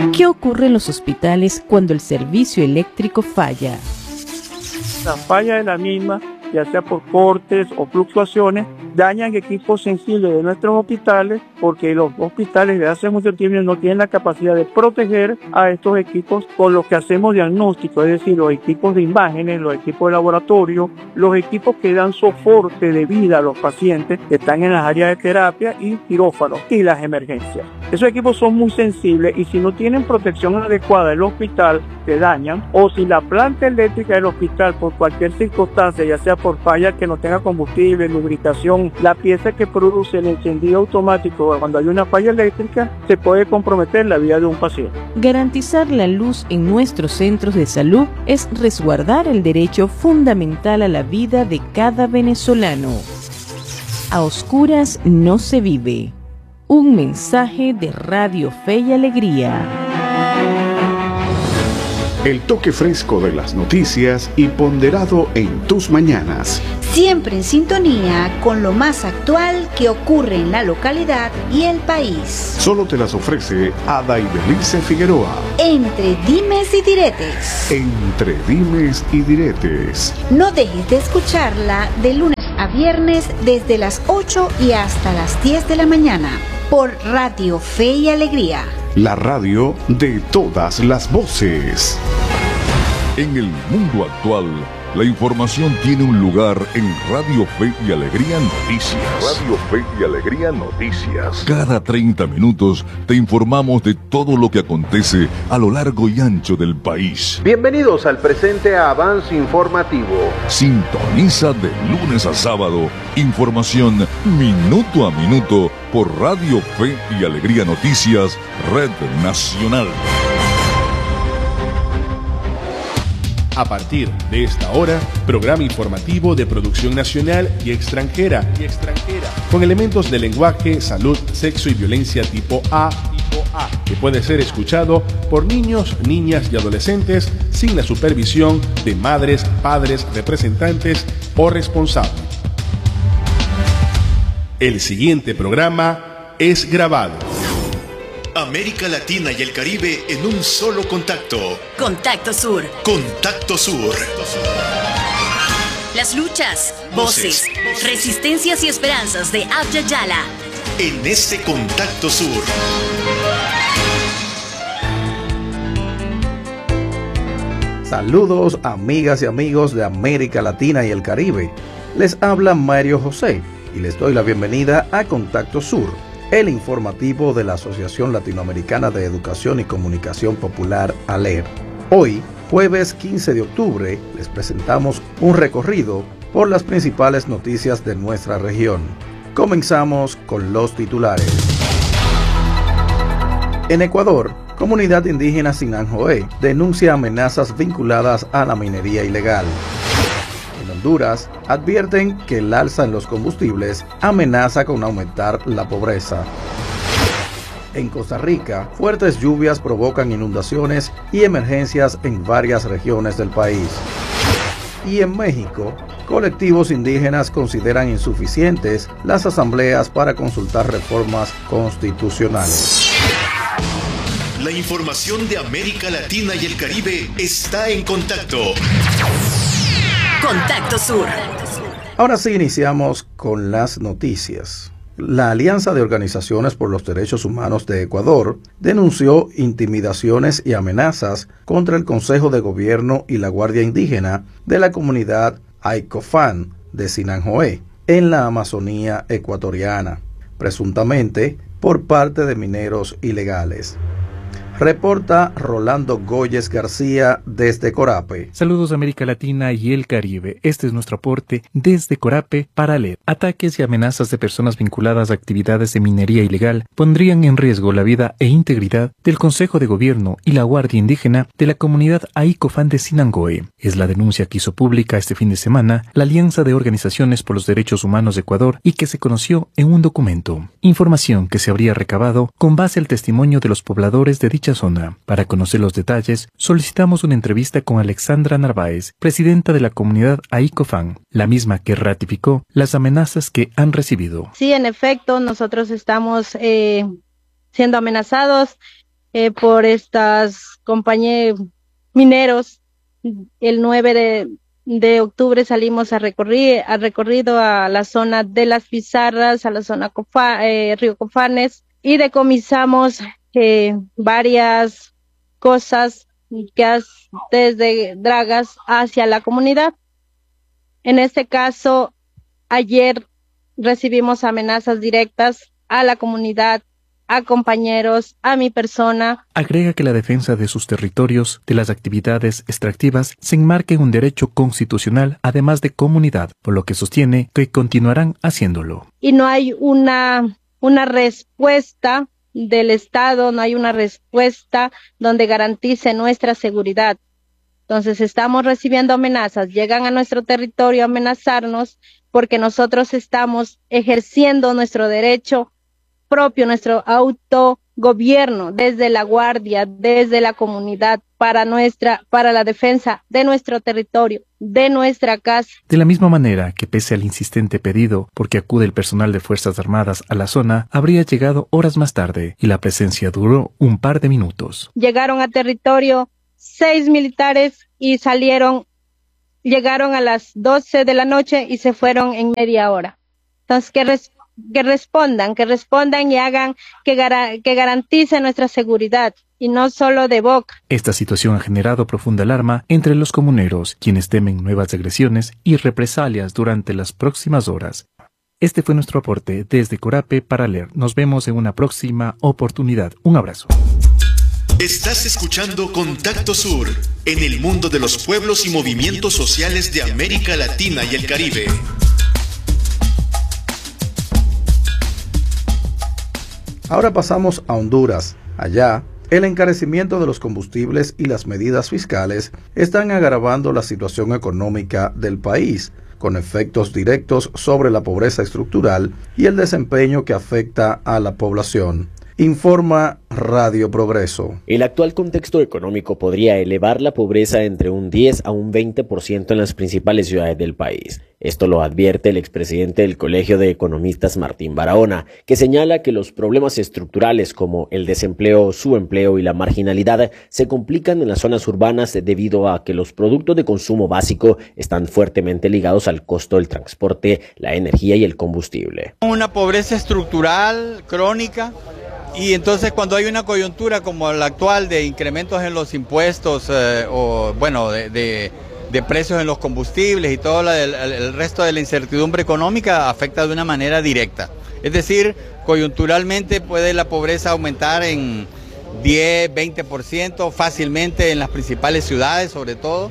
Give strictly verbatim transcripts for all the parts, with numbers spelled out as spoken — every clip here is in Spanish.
¿Qué ocurre en los hospitales cuando el servicio eléctrico falla? La falla de la misma, ya sea por cortes o fluctuaciones, dañan equipos sensibles de nuestros hospitales, porque los hospitales desde hace mucho tiempo no tienen la capacidad de proteger a estos equipos con los que hacemos diagnóstico, es decir, los equipos de imágenes, los equipos de laboratorio, los equipos que dan soporte de vida a los pacientes que están en las áreas de terapia y quirófanos y las emergencias. Esos equipos son muy sensibles y si no tienen protección adecuada del hospital, se dañan, o si la planta eléctrica del hospital por cualquier circunstancia, ya sea por falla que no tenga combustible, lubricación, la pieza que produce el encendido automático cuando hay una falla eléctrica, se puede comprometer la vida de un paciente. Garantizar la luz en nuestros centros de salud es resguardar el derecho fundamental a la vida de cada venezolano. A oscuras no se vive. Un mensaje de Radio Fe y Alegría. El toque fresco de las noticias y ponderado en tus mañanas. Siempre en sintonía con lo más actual que ocurre en la localidad y el país. Solo te las ofrece Ada Ibelice Figueroa. Entre dimes y diretes. Entre dimes y diretes. No dejes de escucharla de lunes a viernes desde las ocho y hasta las diez de la mañana por Radio Fe y Alegría. La radio de todas las voces. En el mundo actual, la información tiene un lugar en Radio Fe y Alegría Noticias. Radio Fe y Alegría Noticias. Cada treinta minutos te informamos de todo lo que acontece a lo largo y ancho del país. Bienvenidos al presente avance informativo. Sintoniza de lunes a sábado. Información minuto a minuto por Radio Fe y Alegría Noticias, Red Nacional. A partir de esta hora, programa informativo de producción nacional y extranjera, y extranjera, con elementos de lenguaje, salud, sexo y violencia tipo A, tipo A, que puede ser escuchado por niños, niñas y adolescentes sin la supervisión de madres, padres, representantes o responsables. El siguiente programa es grabado. América Latina y el Caribe en un solo contacto. Contacto Sur. Contacto Sur. Las luchas, voces, voces resistencias y esperanzas de Abya Yala. En este Contacto Sur. Saludos amigas y amigos de América Latina y el Caribe. Les habla Mario José y les doy la bienvenida a Contacto Sur, el informativo de la Asociación Latinoamericana de Educación y Comunicación Popular, ALER. Hoy, jueves quince de octubre, les presentamos un recorrido por las principales noticias de nuestra región. Comenzamos con los titulares. En Ecuador, comunidad indígena Sinanjoé denuncia amenazas vinculadas a la minería ilegal. En Honduras, advierten que el alza en los combustibles amenaza con aumentar la pobreza. En Costa Rica, fuertes lluvias provocan inundaciones y emergencias en varias regiones del país. Y en México, colectivos indígenas consideran insuficientes las asambleas para consultar reformas constitucionales. La información de América Latina y el Caribe está en contacto. Contacto Sur. Ahora sí iniciamos con las noticias. La Alianza de Organizaciones por los Derechos Humanos de Ecuador denunció intimidaciones y amenazas contra el Consejo de Gobierno y la Guardia Indígena de la comunidad Aicofán de Sinanjoé, en la Amazonía ecuatoriana, presuntamente por parte de mineros ilegales. Reporta Rolando Goyes García desde Corape. Saludos América Latina y el Caribe. Este es nuestro aporte desde Corape para L E D. Ataques y amenazas de personas vinculadas a actividades de minería ilegal pondrían en riesgo la vida e integridad del Consejo de Gobierno y la Guardia Indígena de la comunidad Aicofán de Sinanjoé. Es la denuncia que hizo pública este fin de semana la Alianza de Organizaciones por los Derechos Humanos de Ecuador y que se conoció en un documento. Información que se habría recabado con base al testimonio de los pobladores de dicha zona. Para conocer los detalles, solicitamos una entrevista con Alexandra Narváez, presidenta de la comunidad Aicofán, la misma que ratificó las amenazas que han recibido. Sí, en efecto, nosotros estamos eh, siendo amenazados eh, por estas compañías mineros. El nueve de, de octubre salimos a, recorrir, a recorrido a la zona de las Pizarras, a la zona Cofa, eh, Río Cofanes, y decomisamos eh, varias cosas que has, desde dragas hacia la comunidad. En este caso, ayer recibimos amenazas directas a la comunidad, a compañeros, a mi persona. Agrega que la defensa de sus territorios, de las actividades extractivas, se enmarca en un derecho constitucional, además de comunidad, por lo que sostiene que continuarán haciéndolo. Y no hay una, una respuesta del Estado, no hay una respuesta donde garantice nuestra seguridad. Entonces estamos recibiendo amenazas, llegan a nuestro territorio a amenazarnos porque nosotros estamos ejerciendo nuestro derecho propio, nuestro autogobierno, desde la guardia, desde la comunidad, para nuestra, para la defensa de nuestro territorio, de nuestra casa. De la misma manera que pese al insistente pedido porque acude el personal de Fuerzas Armadas a la zona, habría llegado horas más tarde y la presencia duró un par de minutos. Llegaron a territorio seis militares y salieron, llegaron a las doce de la noche y se fueron en media hora. Entonces, ¿qué res que respondan, que respondan y hagan que, gar que garanticen nuestra seguridad y no solo de boca. Esta situación ha generado profunda alarma entre los comuneros, quienes temen nuevas agresiones y represalias durante las próximas horas. Este fue nuestro aporte desde Corape para leer. Nos vemos en una próxima oportunidad. Un abrazo. Estás escuchando Contacto Sur, en el mundo de los pueblos y movimientos sociales de América Latina y el Caribe. Ahora pasamos a Honduras. Allá, el encarecimiento de los combustibles y las medidas fiscales están agravando la situación económica del país, con efectos directos sobre la pobreza estructural y el desempeño que afecta a la población. Informa Radio Progreso. El actual contexto económico podría elevar la pobreza entre un diez a un veinte por ciento en las principales ciudades del país. Esto lo advierte el expresidente del Colegio de Economistas Martín Barahona, que señala que los problemas estructurales como el desempleo, subempleo y la marginalidad se complican en las zonas urbanas debido a que los productos de consumo básico están fuertemente ligados al costo del transporte, la energía y el combustible. Una pobreza estructural, crónica. Y entonces cuando hay una coyuntura como la actual de incrementos en los impuestos eh, o bueno de, de, de precios en los combustibles y todo la, el, el resto de la incertidumbre económica afecta de una manera directa. Es decir, coyunturalmente puede la pobreza aumentar en diez, veinte por ciento fácilmente en las principales ciudades, sobre todo,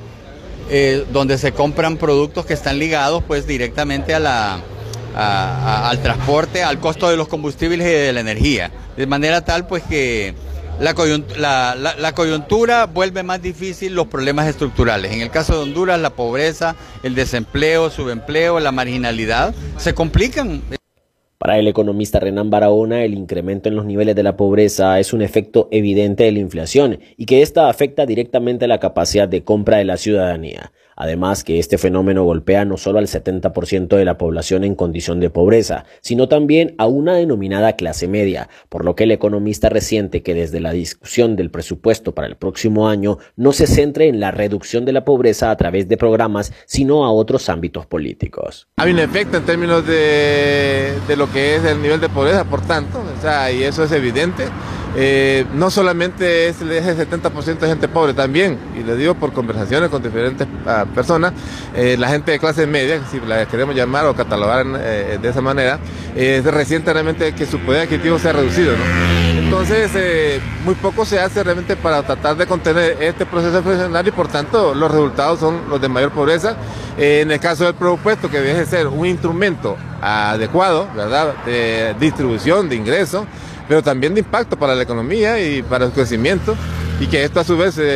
eh, donde se compran productos que están ligados pues directamente a la, a, a, al transporte, al costo de los combustibles y de la energía. De manera tal pues que la coyuntura, la, la, la coyuntura vuelve más difícil los problemas estructurales. En el caso de Honduras, la pobreza, el desempleo, subempleo, la marginalidad se complican. Para el economista Renan Barahona, el incremento en los niveles de la pobreza es un efecto evidente de la inflación y que esta afecta directamente la capacidad de compra de la ciudadanía. Además que este fenómeno golpea no solo al setenta por ciento de la población en condición de pobreza, sino también a una denominada clase media, por lo que el economista resiente que desde la discusión del presupuesto para el próximo año no se centre en la reducción de la pobreza a través de programas, sino a otros ámbitos políticos. Hay un efecto en términos de, de lo que es el nivel de pobreza, por tanto, o sea, y eso es evidente. Eh, no solamente es el setenta por ciento de gente pobre, también, y le digo por conversaciones con diferentes uh, personas, eh, la gente de clase media, si la queremos llamar o catalogar eh, de esa manera, eh, resiente realmente que su poder adquisitivo sea reducido, ¿no? Entonces, eh, muy poco se hace realmente para tratar de contener este proceso inflacionario y por tanto los resultados son los de mayor pobreza. Eh, en el caso del presupuesto, que debe ser un instrumento adecuado, ¿verdad?, de distribución de ingresos, pero también de impacto para la economía y para el crecimiento, y que esto a su vez eh,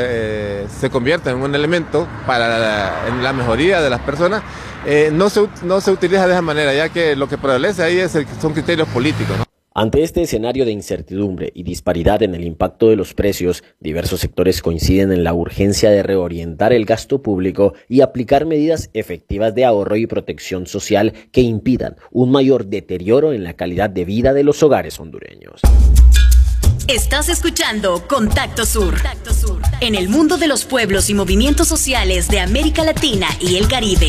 eh, se convierta en un elemento para la, en la mejoría de las personas, eh, no, se, no se utiliza de esa manera, ya que lo que prevalece ahí es el, son criterios políticos, ¿no? Ante este escenario de incertidumbre y disparidad en el impacto de los precios, diversos sectores coinciden en la urgencia de reorientar el gasto público y aplicar medidas efectivas de ahorro y protección social que impidan un mayor deterioro en la calidad de vida de los hogares hondureños. Estás escuchando Contacto Sur. Contacto Sur. En el mundo de los pueblos y movimientos sociales de América Latina y el Caribe.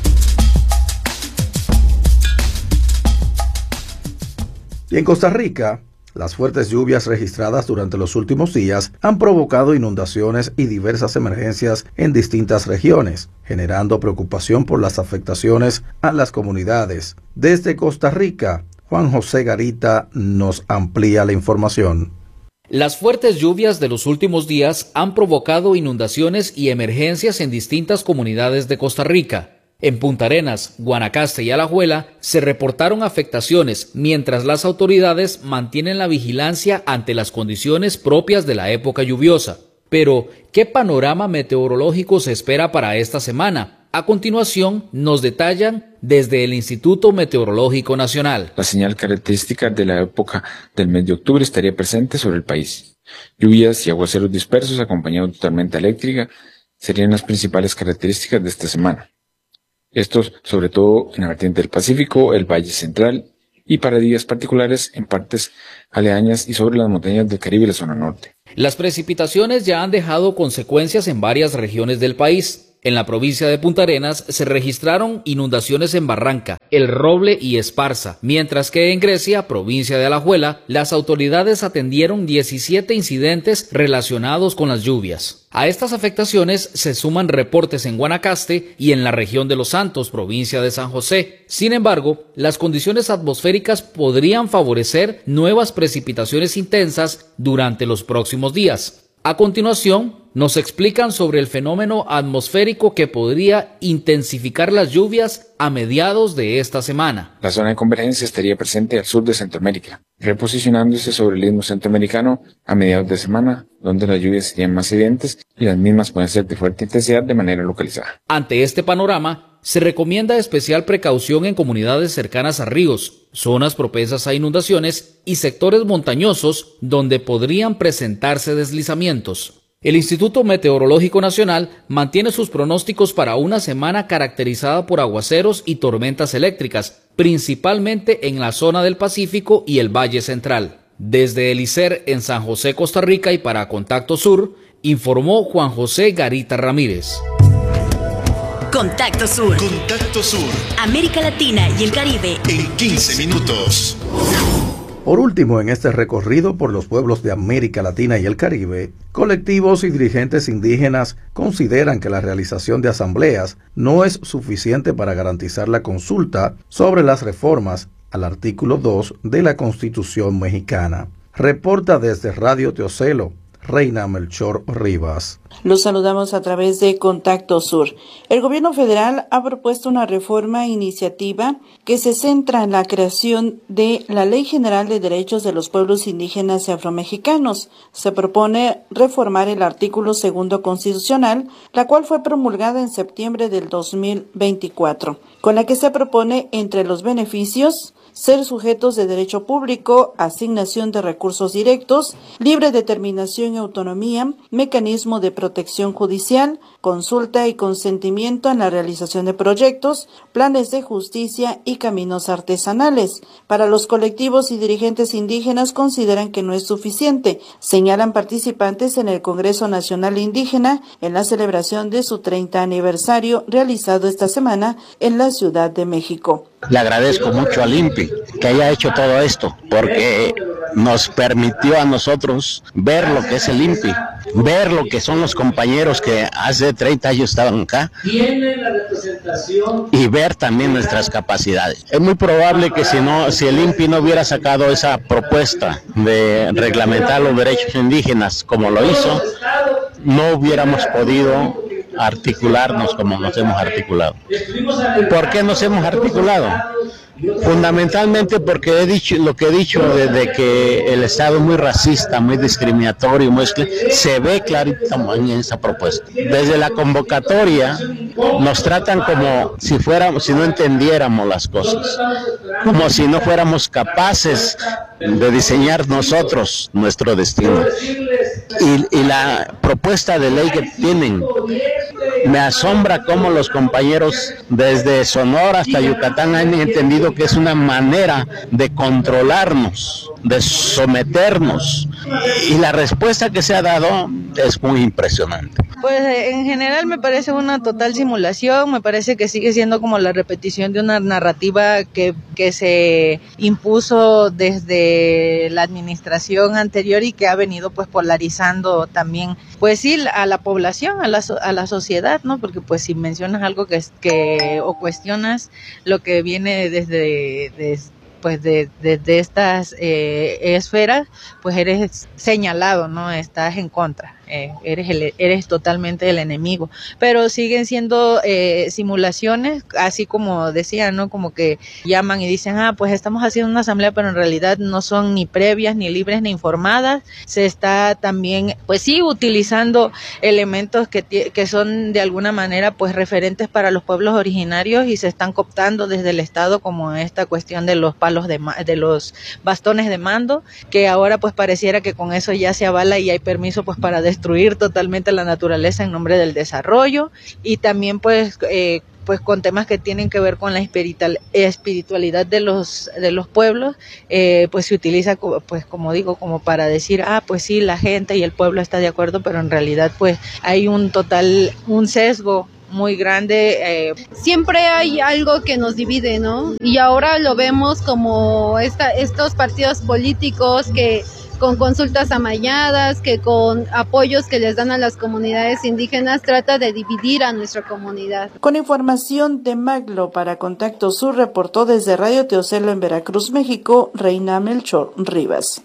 Y en Costa Rica, las fuertes lluvias registradas durante los últimos días han provocado inundaciones y diversas emergencias en distintas regiones, generando preocupación por las afectaciones a las comunidades. Desde Costa Rica, Juan José Garita nos amplía la información. Las fuertes lluvias de los últimos días han provocado inundaciones y emergencias en distintas comunidades de Costa Rica. En Punta Arenas, Guanacaste y Alajuela se reportaron afectaciones, mientras las autoridades mantienen la vigilancia ante las condiciones propias de la época lluviosa. Pero, ¿qué panorama meteorológico se espera para esta semana? A continuación, nos detallan desde el Instituto Meteorológico Nacional. La señal característica de la época del mes de octubre estaría presente sobre el país. Lluvias y aguaceros dispersos acompañados de tormenta eléctrica serían las principales características de esta semana. Estos, sobre todo en la vertiente del Pacífico, el Valle Central y para días particulares en partes aledañas y sobre las montañas del Caribe y la zona norte. Las precipitaciones ya han dejado consecuencias en varias regiones del país. En la provincia de Punta Arenas se registraron inundaciones en Barranca, El Roble y Esparza, mientras que en Grecia, provincia de Alajuela, las autoridades atendieron diecisiete incidentes relacionados con las lluvias. A estas afectaciones se suman reportes en Guanacaste y en la región de Los Santos, provincia de San José. Sin embargo, las condiciones atmosféricas podrían favorecer nuevas precipitaciones intensas durante los próximos días. A continuación, nos explican sobre el fenómeno atmosférico que podría intensificar las lluvias a mediados de esta semana. La zona de convergencia estaría presente al sur de Centroamérica, reposicionándose sobre el istmo centroamericano a mediados de semana, donde las lluvias serían más evidentes y las mismas pueden ser de fuerte intensidad de manera localizada. Ante este panorama, se recomienda especial precaución en comunidades cercanas a ríos, zonas propensas a inundaciones y sectores montañosos donde podrían presentarse deslizamientos. El Instituto Meteorológico Nacional mantiene sus pronósticos para una semana caracterizada por aguaceros y tormentas eléctricas, principalmente en la zona del Pacífico y el Valle Central. Desde el I C E R en San José, Costa Rica, y para Contacto Sur, informó Juan José Garita Ramírez. Contacto Sur. Contacto Sur. América Latina y el Caribe. En quince minutos. Por último, en este recorrido por los pueblos de América Latina y el Caribe, colectivos y dirigentes indígenas consideran que la realización de asambleas no es suficiente para garantizar la consulta sobre las reformas al artículo dos de la Constitución mexicana. Reporta desde Radio Teocelo, Reina Melchor Rivas. Los saludamos a través de Contacto Sur. El gobierno federal ha propuesto una reforma iniciativa que se centra en la creación de la Ley General de Derechos de los Pueblos Indígenas y Afromexicanos. Se propone reformar el artículo segundo constitucional, la cual fue promulgada en septiembre del dos mil veinticuatro, con la que se propone, entre los beneficios, ser sujetos de derecho público, asignación de recursos directos, libre determinación y autonomía, mecanismo de protección judicial, consulta y consentimiento en la realización de proyectos, planes de justicia y caminos artesanales. Para los colectivos y dirigentes indígenas consideran que no es suficiente, señalan participantes en el Congreso Nacional Indígena en la celebración de su treinta aniversario realizado esta semana en la Ciudad de México. Le agradezco mucho al I N P I que haya hecho todo esto, porque nos permitió a nosotros ver lo que es el I N P I, ver lo que son los compañeros que hace treinta años estaban acá, tienen la representación y ver también nuestras capacidades. Es muy probable que si no, si el I N P I no hubiera sacado esa propuesta de reglamentar los derechos indígenas como lo hizo, no hubiéramos podido articularnos como nos hemos articulado. ¿Por qué nos hemos articulado? Fundamentalmente porque he dicho lo que he dicho desde que el Estado es muy racista, muy discriminatorio, muy, se ve clarito en esa propuesta. Desde la convocatoria nos tratan como si fuéramos, si no entendiéramos las cosas, como si no fuéramos capaces de diseñar nosotros nuestro destino. Y, y la propuesta de ley que tienen, me asombra cómo los compañeros desde Sonora hasta Yucatán han entendido que es una manera de controlarnos de someternos. Y la respuesta que se ha dado es muy impresionante. Pues en general me parece una total simulación, me parece que sigue siendo como la repetición de una narrativa que, que se impuso desde la administración anterior y que ha venido pues polarizando también, pues sí, a la población, a la, a la sociedad, ¿no? Porque pues si mencionas algo que, que o cuestionas lo que viene desde, desde pues de, de, de estas eh, esferas, pues eres señalado, ¿no? Estás en contra, eh, eres el, eres totalmente el enemigo, pero siguen siendo eh, simulaciones, así como decía, ¿no? Como que llaman y dicen, ah, pues estamos haciendo una asamblea, pero en realidad no son ni previas, ni libres, ni informadas. Se está también, pues sí, utilizando elementos que, que son de alguna manera, pues referentes para los pueblos originarios y se están cooptando desde el Estado, como esta cuestión de los los de, de los bastones de mando, que ahora pues pareciera que con eso ya se avala y hay permiso pues para destruir totalmente la naturaleza en nombre del desarrollo, y también pues eh, pues con temas que tienen que ver con la espiritual, espiritualidad de los de los pueblos, eh, pues se utiliza pues como digo como para decir, ah pues sí, la gente y el pueblo está de acuerdo, pero en realidad pues hay un total, un sesgo muy grande. Eh. Siempre hay algo que nos divide, ¿no? Y ahora lo vemos como esta, estos partidos políticos que con consultas amañadas, que con apoyos que les dan a las comunidades indígenas, trata de dividir a nuestra comunidad. Con información de Maglo para Contacto Sur, reportó desde Radio Teocelo en Veracruz, México, Reina Melchor Rivas.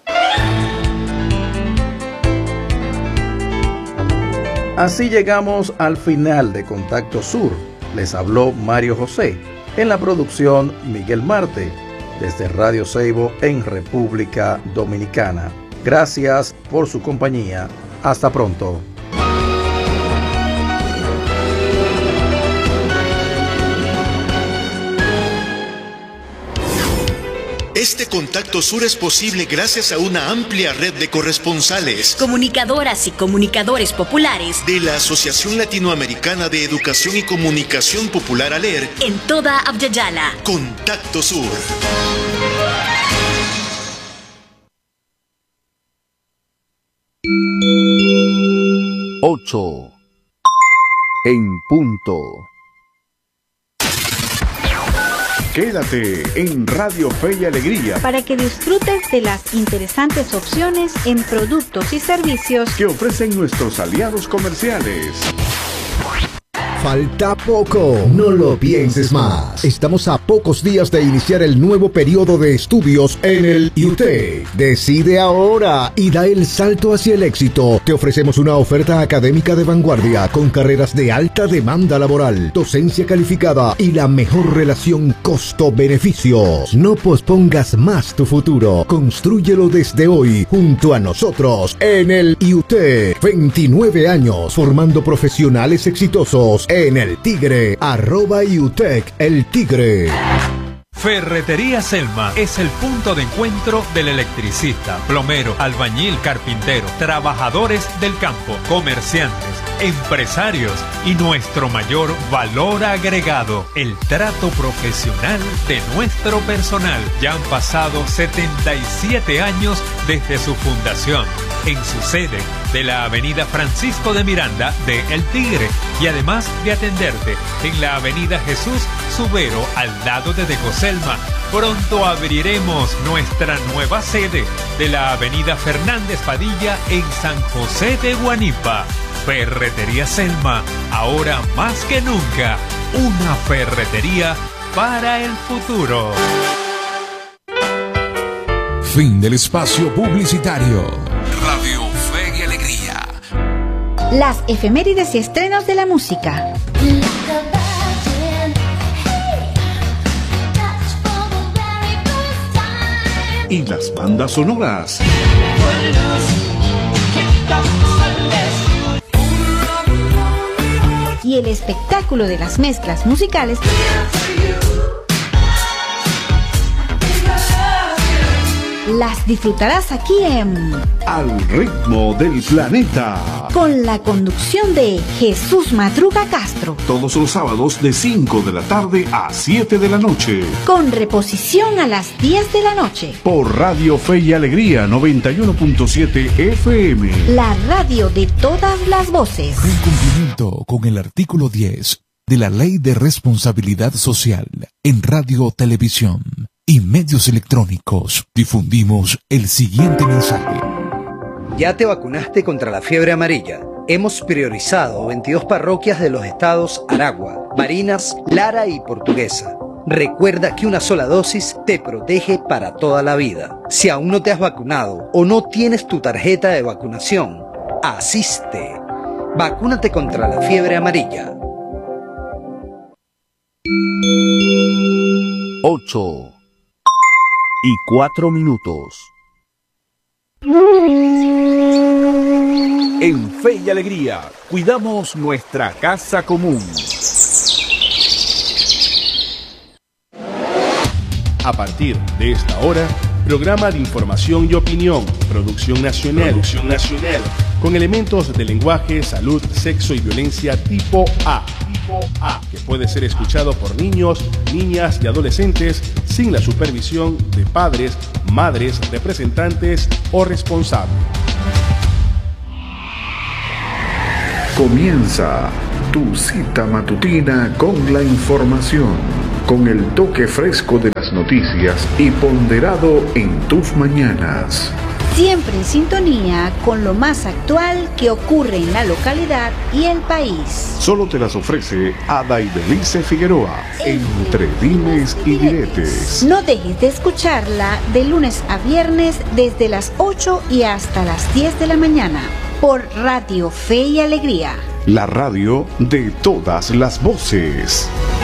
Así llegamos al final de Contacto Sur. Les habló Mario José. En la producción, Miguel Marte. Desde Radio Ceibo en República Dominicana. Gracias por su compañía. Hasta pronto. Este Contacto Sur es posible gracias a una amplia red de corresponsales, comunicadoras y comunicadores populares de la Asociación Latinoamericana de Educación y Comunicación Popular ALER en toda Abya-Yala. Contacto Sur. Ocho en punto. Quédate en Radio Fe y Alegría para que disfrutes de las interesantes opciones en productos y servicios que ofrecen nuestros aliados comerciales. Falta poco, no lo pienses más. Estamos a pocos días de iniciar el nuevo periodo de estudios en el I U T E C. Decide ahora y da el salto hacia el éxito. Te ofrecemos una oferta académica de vanguardia con carreras de alta demanda laboral, docencia calificada y la mejor relación costo-beneficio. No pospongas más tu futuro. Constrúyelo desde hoy junto a nosotros en el I U T E C. veintinueve años formando profesionales exitosos en El Tigre, arroba I U T E C El Tigre. Ferretería Selma es el punto de encuentro del electricista, plomero, albañil, carpintero, trabajadores del campo, comerciantes, empresarios y nuestro mayor valor agregado, el trato profesional de nuestro personal. Ya han pasado setenta y siete años desde su fundación, en su sede de la avenida Francisco de Miranda de El Tigre, y además de atenderte en la avenida Jesús Subero al lado de Decoselma. Pronto abriremos nuestra nueva sede de la avenida Fernández Padilla en San José de Guanipa. Ferretería Selma, ahora más que nunca, una ferretería para el futuro. Fin del espacio publicitario. Radio Fe y Alegría. Las efemérides y estrenos de la música. Y las bandas sonoras. Y el espectáculo de las mezclas musicales las disfrutarás aquí en Al ritmo del planeta. con la conducción de Jesús Madruga Castro. Todos los sábados de cinco de la tarde a siete de la noche. Con reposición a las diez de la noche. Por Radio Fe y Alegría noventa y uno punto siete F M. La radio de todas las voces. En cumplimiento con el artículo diez de la Ley de Responsabilidad Social en Radio, Televisión y Medios Electrónicos, difundimos el siguiente mensaje. ¿Ya te vacunaste contra la fiebre amarilla? Hemos priorizado veintidós parroquias de los estados Aragua, Barinas, Lara y Portuguesa. Recuerda que una sola dosis te protege para toda la vida. Si aún no te has vacunado o no tienes tu tarjeta de vacunación, asiste. Vacúnate contra la fiebre amarilla. Ocho y cuatro minutos. En Fe y Alegría, cuidamos nuestra casa común. A partir de esta hora, programa de información y opinión, producción nacional, producción nacional, con elementos de lenguaje, salud, sexo y violencia tipo A, tipo A, que puede ser escuchado por niños, niñas y adolescentes sin la supervisión de padres, madres, representantes o responsables. Comienza tu cita matutina con la información, con el toque fresco de las noticias y ponderado en tus mañanas. Siempre en sintonía con lo más actual que ocurre en la localidad y el país. Solo te las ofrece Ada Ibelice Figueroa, entre dimes y diretes. No dejes de escucharla de lunes a viernes desde las ocho y hasta las diez de la mañana por Radio Fe y Alegría. La radio de todas las voces.